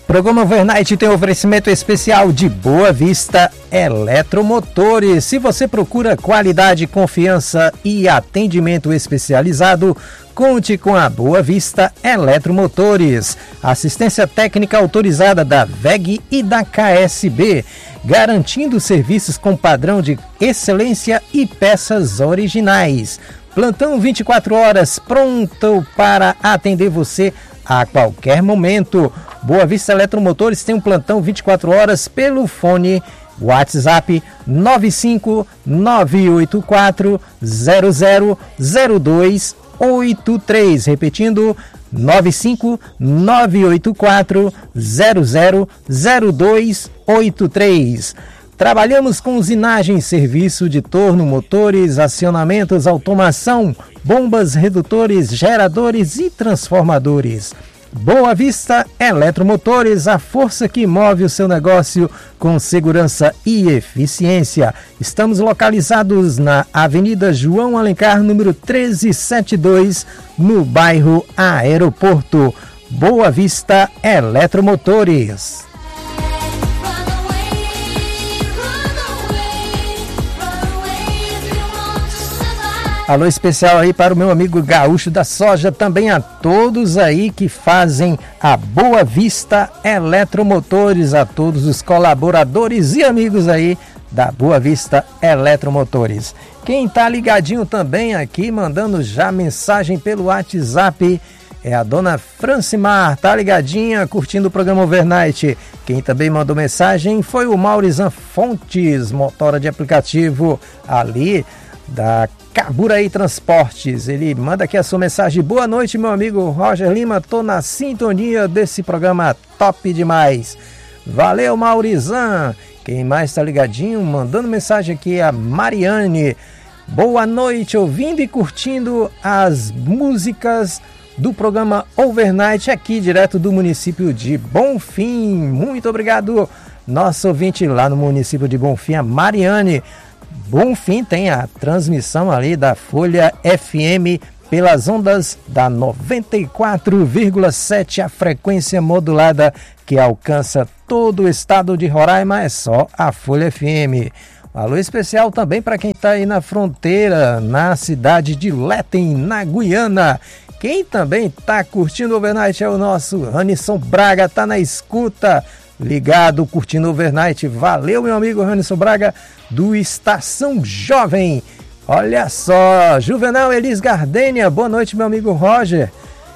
Programa Overnight tem oferecimento especial de Boa Vista Eletromotores. Se você procura qualidade, confiança e atendimento especializado, conte com a Boa Vista Eletromotores. Assistência técnica autorizada da VEG e da KSB, garantindo serviços com padrão de excelência e peças originais. Plantão 24 horas, pronto para atender você a qualquer momento. Boa Vista Eletromotores tem um plantão 24 horas pelo fone WhatsApp 95984000283. Repetindo, 95984000283. Trabalhamos com usinagem, serviço de torno, motores, acionamentos, automação, bombas, redutores, geradores e transformadores. Boa Vista Eletromotores, a força que move o seu negócio com segurança e eficiência. Estamos localizados na Avenida João Alencar, número 1372, no bairro Aeroporto. Boa Vista Eletromotores. Alô especial aí para o meu amigo Gaúcho da Soja, também a todos aí que fazem a Boa Vista Eletromotores, a todos os colaboradores e amigos aí da Boa Vista Eletromotores. Quem tá ligadinho também aqui, mandando já mensagem pelo WhatsApp, é a dona Francimar, tá ligadinha, curtindo o programa Overnight. Quem também mandou mensagem foi o Maurizan Fontes, motora de aplicativo ali da Caburaí Transportes. Ele manda aqui a sua mensagem: boa noite, meu amigo Roger Lima, tô na sintonia desse programa top demais. Valeu, Maurizan. Quem mais tá ligadinho, mandando mensagem aqui, é a Mariane. Boa noite, ouvindo e curtindo as músicas do programa Overnight aqui direto do município de Bonfim. Muito obrigado, nosso ouvinte lá no município de Bonfim, a Mariane. Bonfim tem a transmissão ali da Folha FM pelas ondas da 94,7, a frequência modulada que alcança todo o estado de Roraima, é só a Folha FM. Alô especial também para quem está aí na fronteira, na cidade de Letem, na Guiana. Quem também está curtindo o Overnight é o nosso Ranison Braga, tá na escuta, ligado, curtindo o Overnight. Valeu, meu amigo Ranison Braga, do Estação Jovem. Olha só, Juvenal Elis Gardênia, boa noite, meu amigo Roger.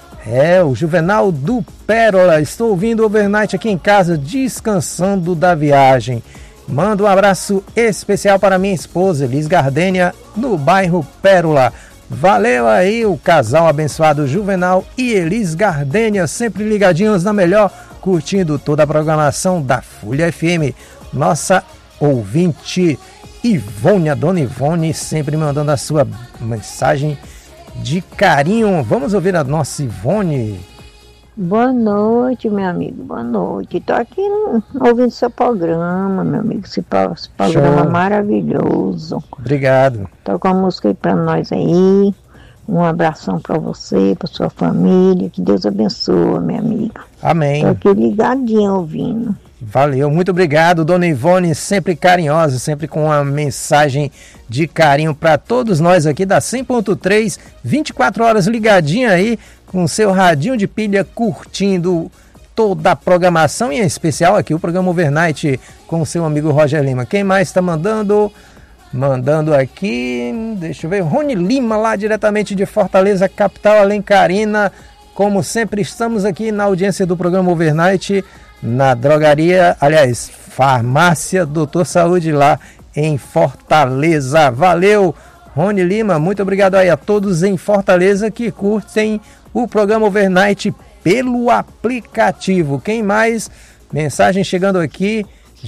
É, o Juvenal do Pérola, estou ouvindo o Overnight aqui em casa, descansando da viagem. Manda um abraço especial para minha esposa, Elis Gardênia, no bairro Pérola. Valeu aí o casal abençoado Juvenal e Elis Gardênia, sempre ligadinhos na melhor, curtindo toda a programação da Folha FM. Nossa ouvinte Ivone, a dona Ivone, sempre mandando a sua mensagem de carinho. Vamos ouvir a nossa Ivone. Boa noite, meu amigo, boa noite. Estou aqui ouvindo seu programa, meu amigo, esse programa Show. Maravilhoso. Obrigado. Toca uma música aí para nós aí. Um abração para você, para sua família. Que Deus abençoe, meu amigo. Amém. Estou aqui ligadinho ouvindo. Valeu, muito obrigado, dona Ivone, sempre carinhosa, sempre com uma mensagem de carinho para todos nós aqui da 100.3, 24 horas ligadinha aí, com seu radinho de pilha, curtindo toda a programação, e em especial aqui o programa Overnight com o seu amigo Roger Lima. Quem mais está mandando? Mandando aqui, deixa eu ver, Rony Lima, lá diretamente de Fortaleza, capital alencarina. Como sempre, estamos aqui na audiência do programa Overnight, na drogaria, aliás, farmácia Doutor Saúde lá em Fortaleza. Valeu, Rony Lima, muito obrigado aí a todos em Fortaleza que curtem o programa Overnight pelo aplicativo. Quem mais? Mensagem chegando aqui,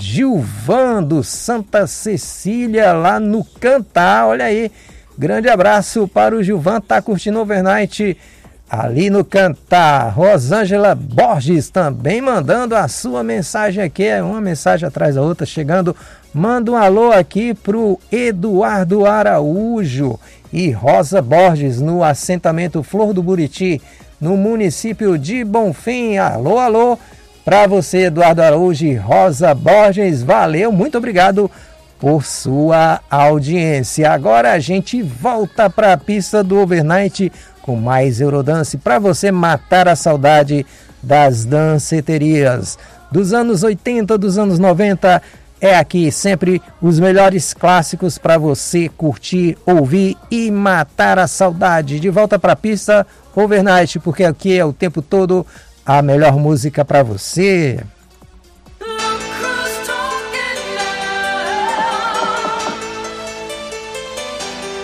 Gilvan do Santa Cecília, lá no Cantar, olha aí, grande abraço para o Gilvan, tá curtindo o Overnight ali no Cantar. Rosângela Borges também mandando a sua mensagem aqui, é uma mensagem atrás da outra chegando. Manda um alô aqui pro Eduardo Araújo e Rosa Borges no assentamento Flor do Buriti, no município de Bonfim. Alô, alô, Para você, Eduardo Araújo e Rosa Borges, valeu, muito obrigado por sua audiência. Agora a gente volta para a pista do Overnight com mais Eurodance para você matar a saudade das danceterias dos anos 80, dos anos 90. É aqui sempre os melhores clássicos para você curtir, ouvir e matar a saudade. De volta para a pista Overnight, porque aqui é o tempo todo a melhor música para você.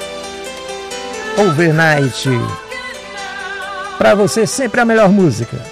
Overnight, para você sempre a melhor música.